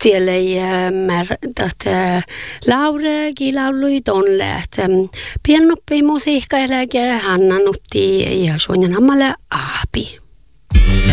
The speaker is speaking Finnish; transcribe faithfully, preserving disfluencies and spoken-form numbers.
Siellä ei määrätä laureekin laului tonne, että pienoppi musiikka eläkeä Hanna nutti ja suonjan hammalle ahpi.